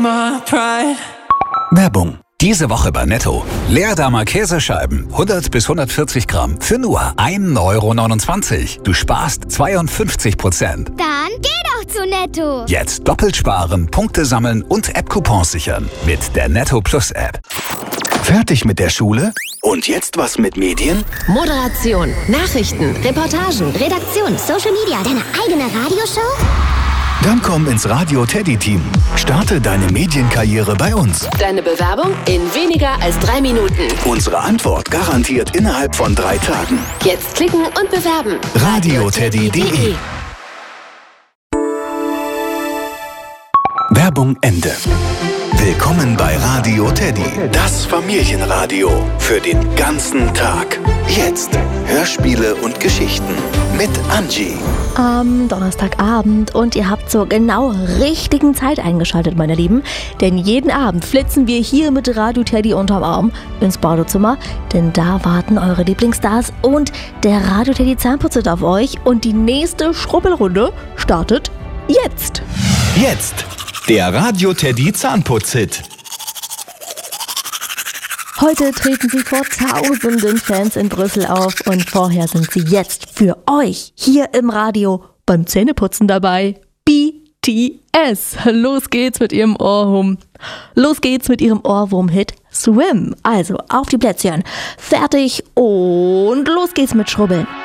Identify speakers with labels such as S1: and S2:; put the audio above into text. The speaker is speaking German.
S1: Werbung. Diese Woche bei Netto. Leerdammer Käsescheiben, 100 bis 140 Gramm, für nur 1,29 €. Du sparst 52%.
S2: Dann geh doch zu Netto.
S1: Jetzt doppelt sparen, Punkte sammeln und App-Coupons sichern. Mit der Netto Plus App. Fertig mit der Schule? Und jetzt was mit Medien?
S3: Moderation, Nachrichten, Reportagen,
S2: Redaktion, Social Media, deine eigene Radioshow?
S1: Dann komm ins Radio Teddy Team. Starte deine Medienkarriere bei uns.
S3: Deine Bewerbung in weniger als 3 Minuten.
S1: Unsere Antwort garantiert innerhalb von 3 Tagen.
S3: Jetzt klicken und bewerben.
S1: radioteddy.de. Werbung Ende. Willkommen bei Radio Teddy, das Familienradio für den ganzen Tag. Jetzt Hörspiele und Geschichten mit Angie.
S4: Am Donnerstagabend und ihr habt zur genau richtigen Zeit eingeschaltet, meine Lieben. Denn jeden Abend flitzen wir hier mit Radio Teddy unterm Arm ins Badezimmer, denn da warten eure Lieblingsstars und der Radio Teddy Zahnputzit auf euch und die nächste Schrubbelrunde startet jetzt.
S1: Jetzt der Radio Teddy Zahnputzhit.
S4: Heute treten sie vor tausenden Fans in Brüssel auf und vorher sind sie jetzt für euch hier im Radio beim Zähneputzen dabei. BTS. Los geht's mit ihrem Ohrwurm. Los geht's mit ihrem Ohrwurm-Hit Swim. Also auf die Plätzchen. Fertig und los geht's mit Schrubbeln.